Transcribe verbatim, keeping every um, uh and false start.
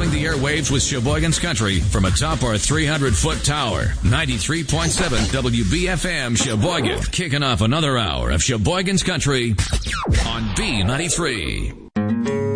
sharing the airwaves with Sheboygan's Country from atop our three hundred foot tower. ninety-three point seven W B F M Sheboygan. Kicking off another hour of Sheboygan's Country on B ninety-three.